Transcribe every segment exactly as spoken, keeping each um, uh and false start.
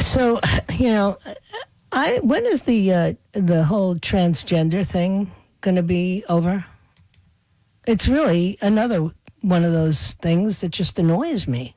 So, you know, I when is the uh, the whole transgender thing going to be over? It's really another one of those things that just annoys me.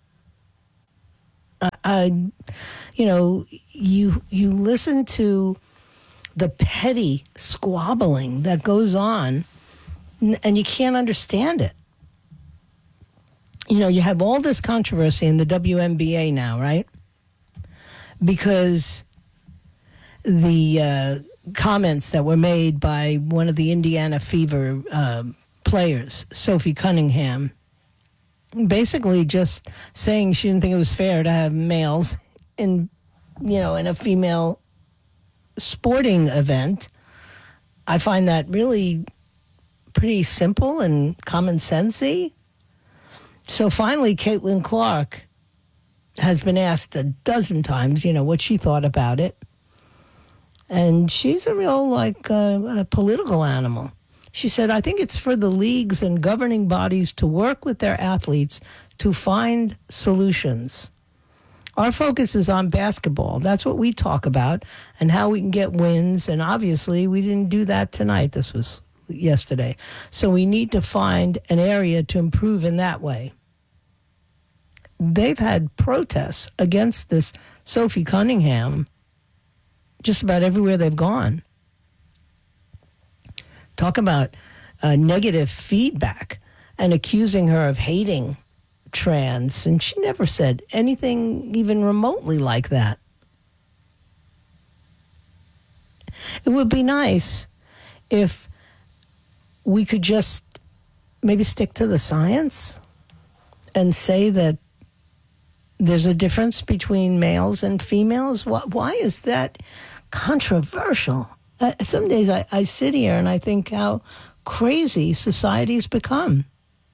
I, I you know, you you listen to the petty squabbling that goes on, and you can't understand it. You know, you have all this controversy in the W N B A now, right? Because the uh, comments that were made by one of the Indiana Fever uh, players, Sophie Cunningham, basically just saying she didn't think it was fair to have males in, you know, in a female sporting event. I find that really pretty simple and common sensey. So finally, Caitlin Clark has been asked a dozen times, you know, what she thought about it. And she's a real, like, uh, a political animal. She said, I think it's for the leagues and governing bodies to work with their athletes to find solutions. Our focus is on basketball. That's what we talk about and how we can get wins. And obviously, we didn't do that tonight. This was yesterday. So we need to find an area to improve in that way. They've had protests against this Sophie Cunningham just about everywhere they've gone. Talk about uh, negative feedback and accusing her of hating trans, and she never said anything even remotely like that. It would be nice if we could just maybe stick to the science and say that there's a difference between males and females. Why, why is that controversial? Uh, some days I, I sit here and I think how crazy society's become.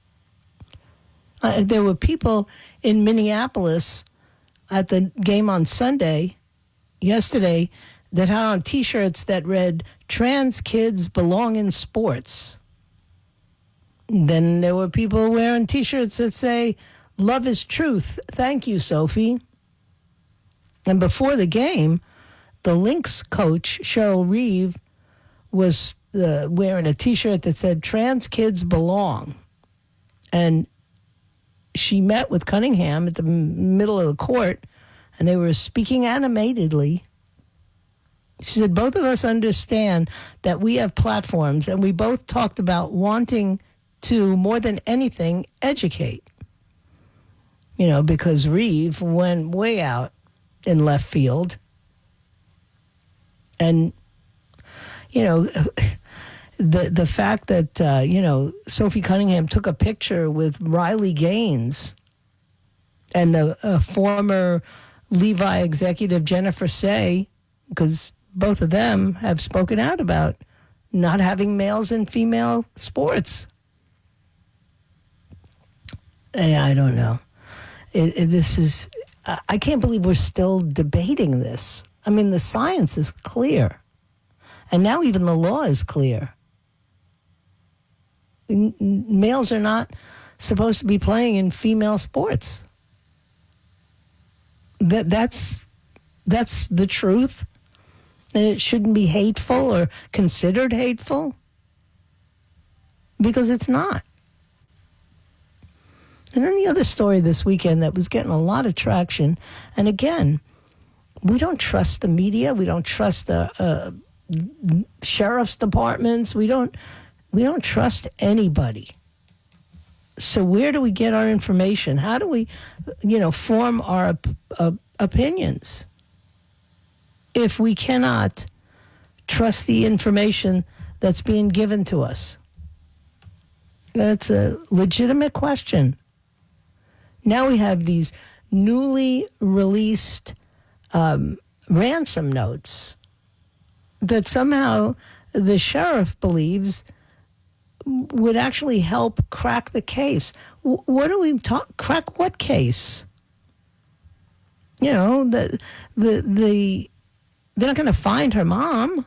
Uh, there were people in Minneapolis at the game on Sunday, yesterday, that had on T-shirts that read, "Trans kids belong in sports." Then there were people wearing T-shirts that say, "Love is truth. Thank you, Sophie." And before the game, the Lynx coach, Cheryl Reeve, was uh, wearing a T-shirt that said, "Trans kids belong." And she met with Cunningham at the middle of the court, and they were speaking animatedly. She said, both of us understand that we have platforms, and we both talked about wanting to, more than anything, educate. You know, because Reeve went way out in left field. And, you know, the the fact that, uh, you know, Sophie Cunningham took a picture with Riley Gaines and the uh, former Levi executive Jennifer Say, because both of them have spoken out about not having males in female sports. I don't know. It, it, this is, I can't believe we're still debating this. I mean, the science is clear. And now even the law is clear. N- males are not supposed to be playing in female sports. That that's that's the truth. And it shouldn't be hateful or considered hateful. Because it's not. And then the other story this weekend that was getting a lot of traction, and again, we don't trust the media, we don't trust the uh, sheriff's departments, we don't we don't trust anybody. So where do we get our information? How do we, you know, form our uh, opinions if we cannot trust the information that's being given to us? That's a legitimate question. Now we have these newly released um, ransom notes that somehow the sheriff believes would actually help crack the case. W- what do we talk? Crack what case? You know, the the the they're not going to find her mom.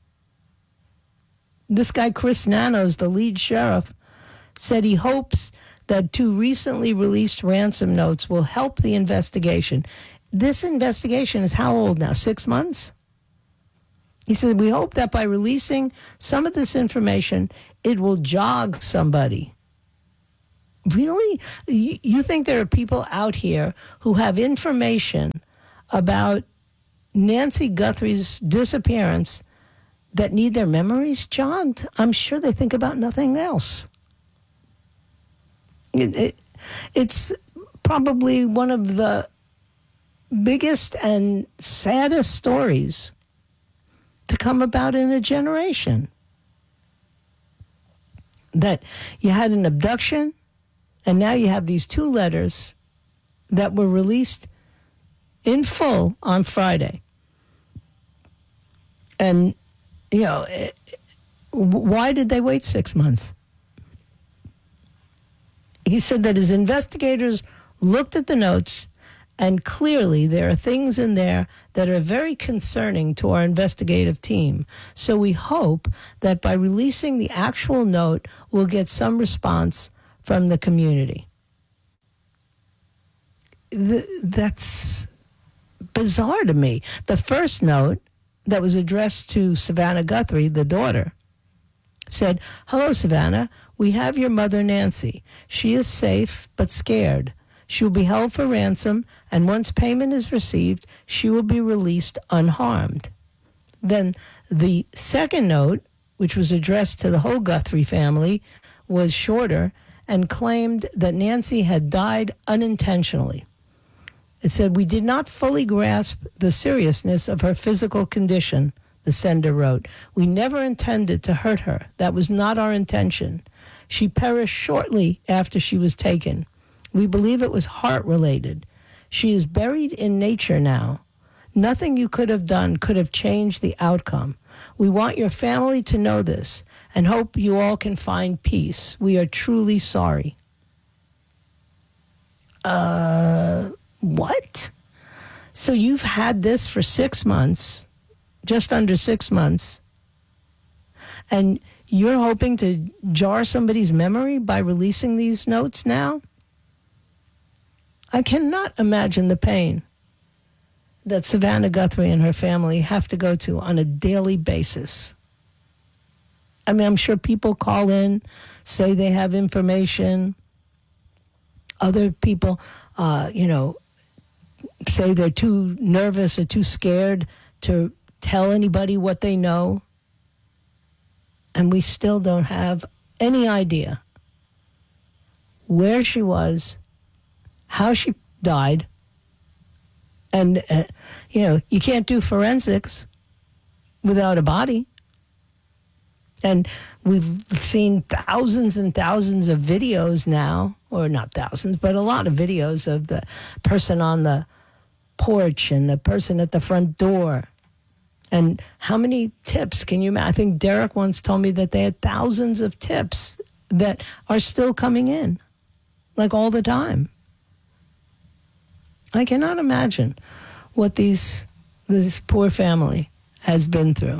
This guy Chris Nanos, the lead sheriff, said he hopes that two recently released ransom notes will help the investigation. This investigation is how old now? Six months? He said, we hope that by releasing some of this information, it will jog somebody. Really? You, you think there are people out here who have information about Nancy Guthrie's disappearance that need their memories jogged? I'm sure they think about nothing else. It, it, it's probably one of the biggest and saddest stories to come about in a generation. That you had an abduction, and now you have these two letters that were released in full on Friday. And, you know, it, why did they wait six months? He said that his investigators looked at the notes, and clearly there are things in there that are very concerning to our investigative team. So we hope that by releasing the actual note, we'll get some response from the community. The, that's bizarre to me. The first note that was addressed to Savannah Guthrie, the daughter, said, "Hello, Savannah. We have your mother, Nancy. She is safe but scared. She will be held for ransom, and once payment is received, she will be released unharmed." Then the second note, which was addressed to the whole Guthrie family, was shorter and claimed that Nancy had died unintentionally. It said, "We did not fully grasp the seriousness of her physical condition," the sender wrote. "We never intended to hurt her. That was not our intention. She perished shortly after she was taken. We believe it was heart-related. She is buried in nature now. Nothing you could have done could have changed the outcome. We want your family to know this and hope you all can find peace. We are truly sorry." Uh, what? So you've had this for six months, just under six months, and you're hoping to jar somebody's memory by releasing these notes now? I cannot imagine the pain that Savannah Guthrie and her family have to go to on a daily basis. I mean, I'm sure people call in, say they have information. Other people, uh, you know, say they're too nervous or too scared to tell anybody what they know. And we still don't have any idea where she was, how she died. And, uh, you know, you can't do forensics without a body. And we've seen thousands and thousands of videos now, or not thousands, but a lot of videos of the person on the porch and the person at the front door. And how many tips can you imagine? I think Derek once told me that they had thousands of tips that are still coming in, like all the time. I cannot imagine what these this poor family has been through.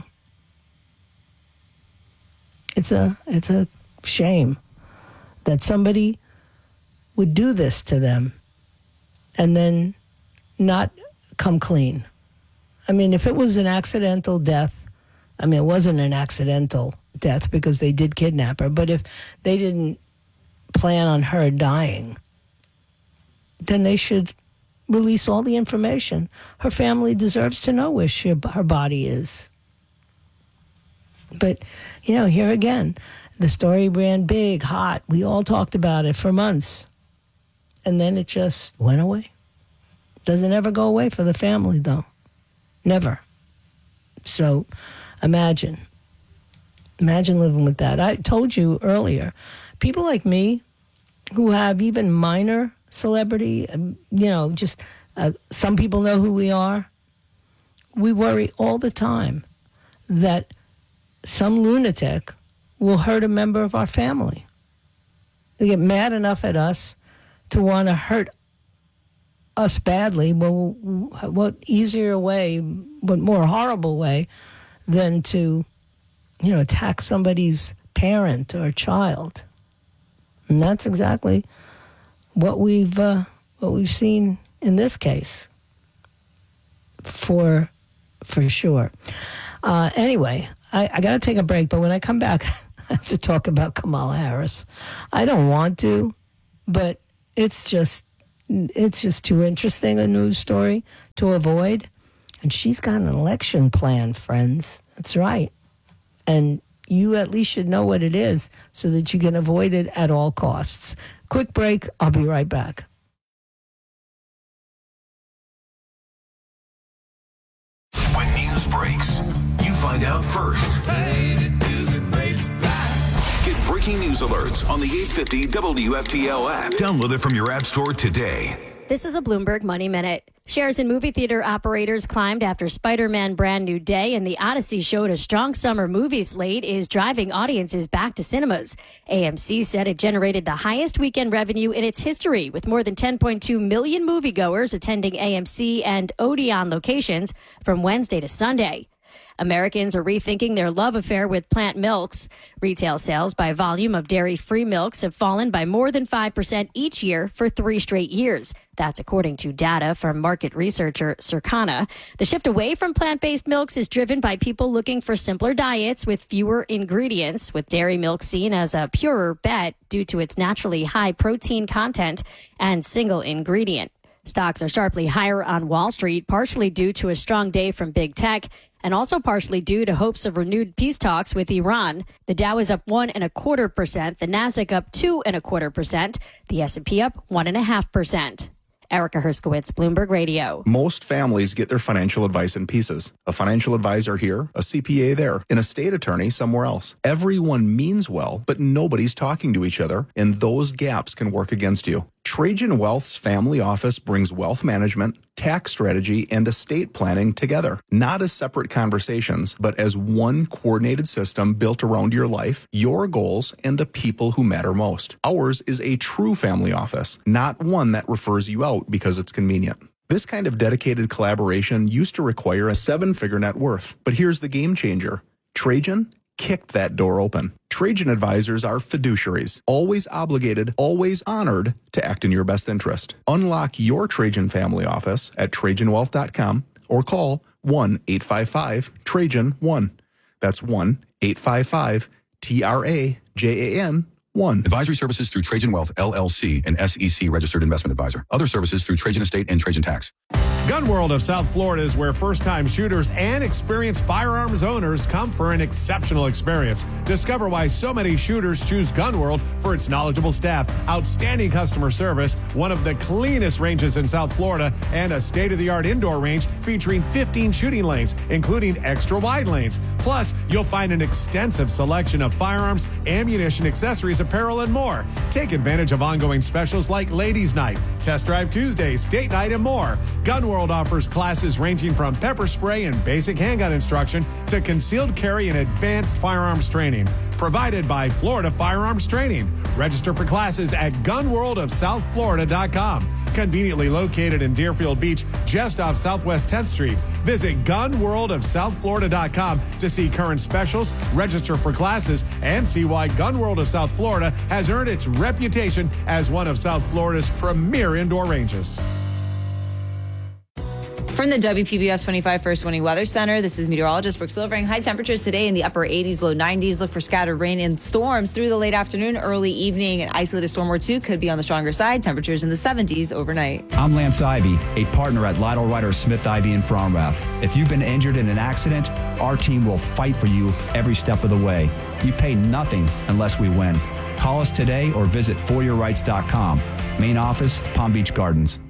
It's a it's a shame that somebody would do this to them and then not come clean. I mean, if it was an accidental death, I mean, it wasn't an accidental death because they did kidnap her, but if they didn't plan on her dying, then they should release all the information. Her family deserves to know where she, her body is. But, you know, here again, the story ran big, hot. We all talked about it for months. And then it just went away. Doesn't ever go away for the family, though. Never. So imagine. Imagine living with that. I told you earlier, people like me who have even minor celebrity, you know, just uh, some people know who we are. We worry all the time that some lunatic will hurt a member of our family. They get mad enough at us to want to hurt us badly. Well, what easier way, what more horrible way than to, you know, attack somebody's parent or child? And that's exactly what we've uh, what we've seen in this case. for for sure. Uh, anyway, I, I got to take a break, but when I come back, I have to talk about Kamala Harris. I don't want to, but it's just it's just too interesting a news story to avoid. And she's got an election plan, friends. That's right. And you at least should know what it is so that you can avoid it at all costs. Quick break. I'll be right back. When news breaks, you find out first. Get breaking news alerts on the eight fifty W F T L app. Download it from your app store today. This is a Bloomberg Money Minute. Shares in movie theater operators climbed after Spider-Man Brand New Day, and the Odyssey showed a strong summer movie slate is driving audiences back to cinemas. A M C said it generated the highest weekend revenue in its history, with more than ten point two million moviegoers attending A M C and Odeon locations from Wednesday to Sunday. Americans are rethinking their love affair with plant milks. Retail sales by volume of dairy-free milks have fallen by more than five percent each year for three straight years. That's according to data from market researcher Circana. The shift away from plant-based milks is driven by people looking for simpler diets with fewer ingredients, with dairy milk seen as a purer bet due to its naturally high protein content and single ingredient. Stocks are sharply higher on Wall Street, partially due to a strong day from big tech, and also partially due to hopes of renewed peace talks with Iran. The Dow is up one and a quarter percent, the Nasdaq up two and a quarter percent, the S and P up one and a half percent. Erica Herskowitz, Bloomberg Radio. Most families get their financial advice in pieces. A financial advisor here, a C P A there, an estate attorney somewhere else. Everyone means well, but nobody's talking to each other, and those gaps can work against you. Trajan Wealth's family office brings wealth management, tax strategy, and estate planning together, not as separate conversations, but as one coordinated system built around your life, your goals, and the people who matter most. Ours is a true family office, not one that refers you out because it's convenient. This kind of dedicated collaboration used to require a seven-figure net worth, but here's the game changer. Trajan kicked that door open. Trajan advisors are fiduciaries, always obligated, always honored to act in your best interest. Unlock your Trajan family office at Trajan Wealth dot com or call one eight five five Trajan one. That's one eight five five T R A J A N one. Advisory services through Trajan Wealth, L L C, an S E C registered investment advisor. Other services through Trajan Estate and Trajan Tax. Gun World of South Florida is where first-time shooters and experienced firearms owners come for an exceptional experience. Discover why so many shooters choose Gun World for its knowledgeable staff, outstanding customer service, one of the cleanest ranges in South Florida, and a state-of-the-art indoor range featuring fifteen shooting lanes, including extra wide lanes. Plus, you'll find an extensive selection of firearms, ammunition, accessories, apparel, and more. Take advantage of ongoing specials like Ladies Night, Test Drive Tuesdays, Date Night, and more. Gun World offers classes ranging from pepper spray and basic handgun instruction to concealed carry and advanced firearms training. Provided by Florida Firearms Training. Register for classes at gun world of south florida dot com. Conveniently located in Deerfield Beach, just off Southwest tenth Street. Visit gun world of south florida dot com to see current specials, register for classes, and see why Gun World of South Florida has earned its reputation as one of South Florida's premier indoor ranges. From the W P B F twenty-five First Warning Weather Center, this is meteorologist Brooke Silvering. High temperatures today in the upper eighties, low nineties. Look for scattered rain and storms through the late afternoon, early evening. An isolated storm or two could be on the stronger side. Temperatures in the seventies overnight. I'm Lance Ivy, a partner at Lytle Ryder Smith Ivy in Fromrath. If you've been injured in an accident, our team will fight for you every step of the way. You pay nothing unless we win. Call us today or visit for your rights dot com. Main office, Palm Beach Gardens.